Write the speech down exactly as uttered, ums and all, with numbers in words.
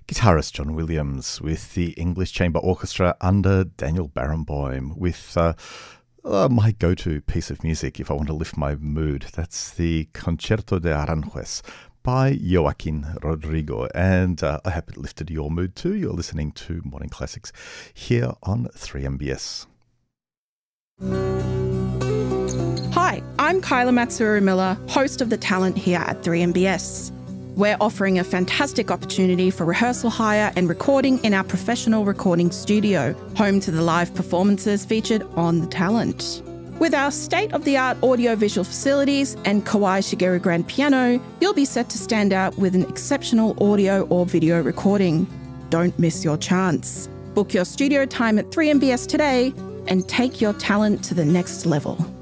Guitarist John Williams with the English Chamber Orchestra under Daniel Barenboim with uh, uh, my go-to piece of music if I want to lift my mood. That's the Concerto de Aranjuez by Joaquin Rodrigo. And uh, I hope it lifted your mood too. You're listening to Morning Classics here on three M B S. Hi, I'm Kyla Matsuru-Miller, host of The Talent here at three M B S. We're offering a fantastic opportunity for rehearsal hire and recording in our professional recording studio, home to the live performances featured on The Talent. With our state-of-the-art audio-visual facilities and Kawai Shigeru grand piano, you'll be set to stand out with an exceptional audio or video recording. Don't miss your chance. Book your studio time at three M B S today and take your talent to the next level.